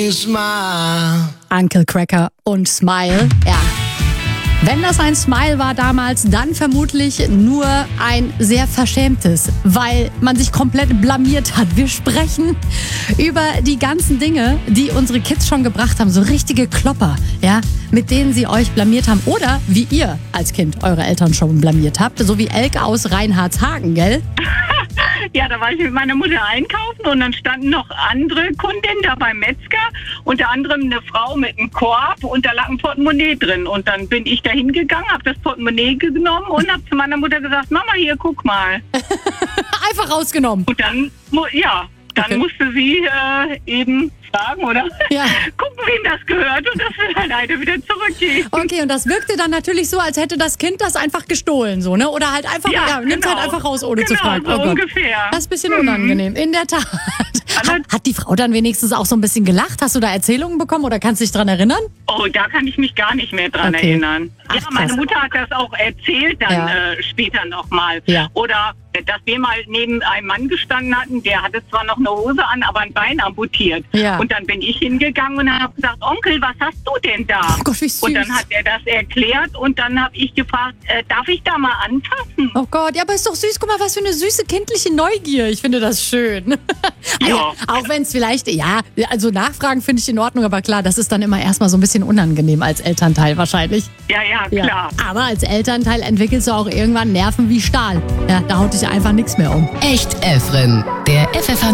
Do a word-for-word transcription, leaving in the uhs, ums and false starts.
Uncle Cracker und Smile, ja. Wenn das ein Smile war damals, dann vermutlich nur ein sehr verschämtes, weil man sich komplett blamiert hat. Wir sprechen über die ganzen Dinge, die unsere Kids schon gebracht haben, so richtige Klopper, ja, mit denen sie euch blamiert haben oder wie ihr als Kind eure Eltern schon blamiert habt, so wie Elke aus Reinhardshagen, gell? Ja, da war ich mit meiner Mutter einkaufen und dann standen noch andere Kundinnen da beim Metzger, unter anderem eine Frau mit einem Korb und da lag ein Portemonnaie drin. Und dann bin ich da hingegangen, habe das Portemonnaie genommen und habe zu meiner Mutter gesagt, Mama, hier, guck mal. Einfach rausgenommen. Und dann, ja, dann okay. musste sie äh, eben fragen oder ja. gucken, wem das gehört und das will halt leider wieder zurückgehen. Okay, und das wirkte dann natürlich so, als hätte das Kind das einfach gestohlen, so, ne? Oder halt einfach, ja, ja genau. nimmt halt einfach raus, ohne genau, zu fragen. So oh Gott. ungefähr. Das ist ein bisschen unangenehm, in der Tat. Hat, hat die Frau dann wenigstens auch so ein bisschen gelacht? Hast du da Erzählungen bekommen oder kannst du dich dran erinnern? Oh, da kann ich mich gar nicht mehr dran okay. erinnern. Ach, ja, meine krass. Mutter hat das auch erzählt dann ja. äh, später nochmal. Ja. Oder dass wir mal neben einem Mann gestanden hatten, der hatte zwar noch eine Hose an, aber ein Bein amputiert. Ja. Und dann bin ich hingegangen und habe gesagt, Onkel, was hast du denn da? Oh Gott, wie süß. Und dann hat er das erklärt und dann habe ich gefragt, äh, darf ich da mal anfassen? Oh Gott, ja, aber ist doch süß. Guck mal, was für eine süße kindliche Neugier. Ich finde das schön. Ja. Also, auch wenn es vielleicht, ja, also nachfragen finde ich in Ordnung, aber klar, das ist dann immer erstmal so ein bisschen unangenehm als Elternteil wahrscheinlich. Ja, ja, klar. Ja. Aber als Elternteil entwickelst du auch irgendwann Nerven wie Stahl. Ja, da haut dich einfach nichts mehr um. Echt Efren, der F F H